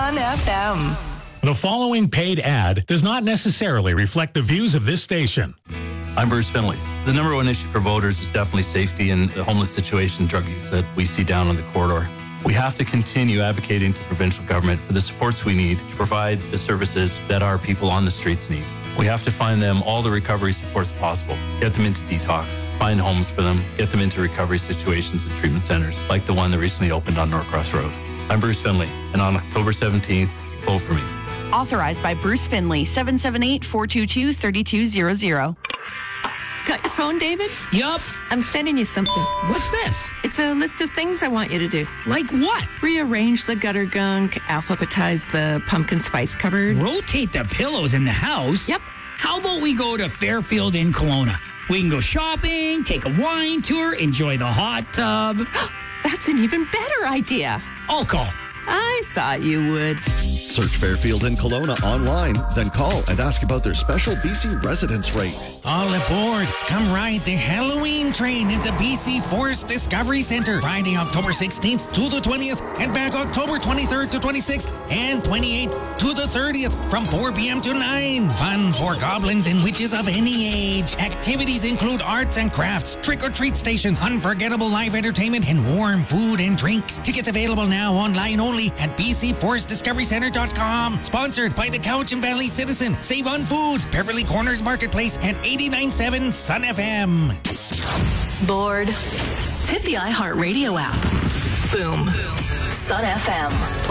Sun FM. The following paid ad does not necessarily reflect the views of this station. I'm Bruce Finley. The number one issue for voters is definitely safety and the homeless situation, drug use that we see down on the corridor. We have to continue advocating to provincial government for the supports we need to provide the services that our people on the streets need. We have to find them all the recovery supports possible, get them into detox, find homes for them, get them into recovery situations and treatment centers like the one that recently opened on Norcross Road. I'm Bruce Finley, and on October 17th, vote for me. Authorized by Bruce Finley, 778-422-3200. Got your phone, David? Yup. I'm sending you something. What's this? It's a list of things I want you to do. Like what? Rearrange the gutter gunk, alphabetize the pumpkin spice cupboard. Rotate the pillows in the house? Yep. How about we go to Fairfield in Kelowna? We can go shopping, take a wine tour, enjoy the hot tub. That's an even better idea. I'll call. I thought you would. Search Fairfield in Kelowna online, then call and ask about their special BC residence rate. All aboard. Come ride the Halloween train at the BC Forest Discovery Centre. Friday, October 16th to the 20th and back October 23rd to 26th and 28th to the 30th from 4 p.m. to 9. Fun for goblins and witches of any age. Activities include arts and crafts, trick-or-treat stations, unforgettable live entertainment, and warm food and drinks. Tickets available now online only at bcforestdiscoverycentre.com. Sponsored by the Cowichan Valley Citizen, Save on Foods, Beverly Corners Marketplace, and 89.7 Sun FM. Bored? Hit the iHeartRadio app. Boom. Sun FM.